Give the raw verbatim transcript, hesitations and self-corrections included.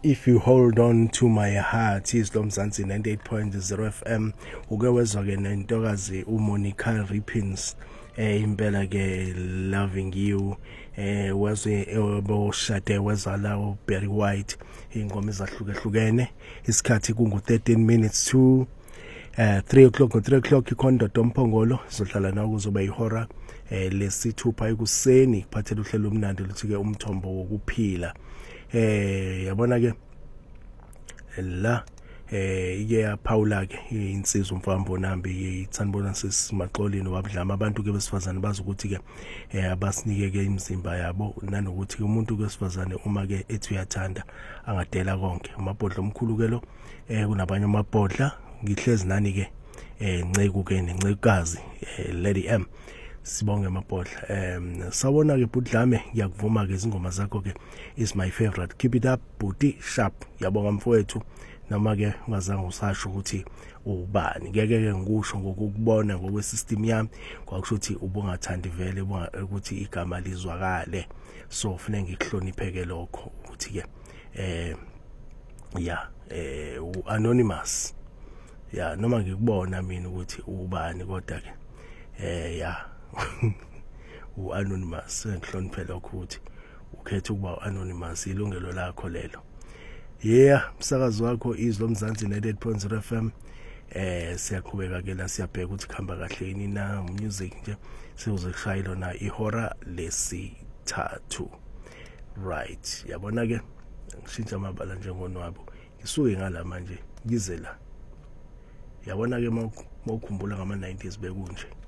If you hold on to my heart izlo Mzansi ninety-eight point zero F M uke wezwa ke nentokazi uMonica Rippins eh impela ke loving you eh wazwe oboshade wezala uBerry White ingoma ezahlukehlukene isikhathi kungu thirteen minutes to Uh, three o'clock or three o'clock ikhonto Domphongolo sizohlala nawo kuzoba ihora eh lesithupha ekuseni kuphathela uhlelo omnandi luthi ke umthombo wokuphila eh yabona ke la eh ike ya Paula ke insizwa umfambo nambi itsanibona sisimaxolini wabudlama abantu ke besifazane bazi ukuthi ke eh abasinike ke imizimba yabo nanokuthi umuntu ke sifazane uma ke ethi uyathanda angadela konke amabhodla omkhulu ke lo eh kunabanye amabhodla ngihlezi nani ke eh ncegu ke nencekazi Lady M sibonge amabhodla em sawona ke budlame ngiyakuvuma ke izingoma zakho ke is my favorite keep it up booty sharp yabonga mfowethu noma ke ungazange usasho ukuthi ubani ngeke ke ngikusho ngokukubona ngokwesystem yami kwakusho ukuthi ubungathandi vele ukuthi igama lizwakale so ufune ngikuhlonipheke lokho ukuthi ke eh ya eh anonymous ya noma ngikubona mina ukuthi ubani kodwa ke eh ya u anonymous ngihloniphe lokho ukuthi ukhethe ukuba anonymous ilungelo lakho lelo yeah umsakazo wakho izlo Mzansi ninety-eight point zero F M eh siyaqhubeka ke la siyabheka ukuthi khamba kahle yini na music nje sizoze kushayilo na ihora lesithathu right yabona ke ngishintsha amabala njengonwabo ngisuke ngala manje ngizela yabona ke mawukhumbula ngama nineties bekunje